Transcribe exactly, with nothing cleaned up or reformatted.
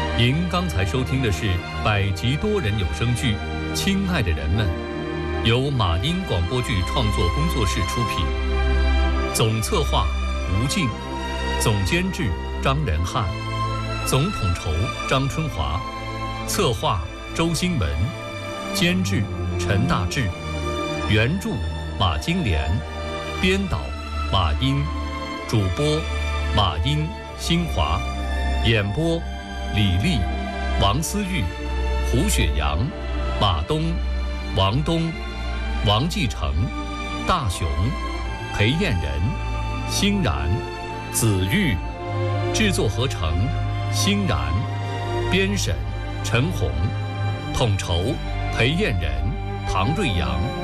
您刚才收听的是百集多人有声剧《亲爱的人们》，由马音广播剧创作工作室出品，总策划吴静，总监制张仁汉，总统筹张春华，策划周新文，监制陈大志，原著马金莲，编导马音，主播马音、新华，演播李丽、王思玉、胡雪阳、马东、王东、王继成、大雄、裴艳仁、欣然、子玉，制作合成欣然，编审陈红，统筹裴艳仁、唐瑞阳。